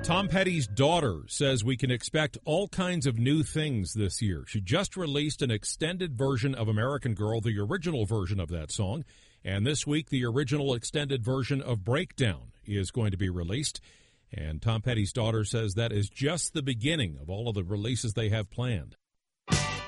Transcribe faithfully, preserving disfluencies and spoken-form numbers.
Tom Petty's daughter says we can expect all kinds of new things this year. She just released an extended version of American Girl, the original version of that song. And this week, the original extended version of Breakdown is going to be released. And Tom Petty's daughter says that is just the beginning of all of the releases they have planned.